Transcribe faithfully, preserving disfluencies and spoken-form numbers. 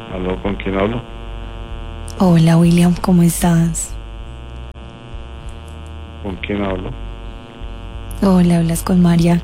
¿Aló? ¿Con quién hablo? Hola William, ¿cómo estás? ¿Con quién hablo? Hola, hablas con María.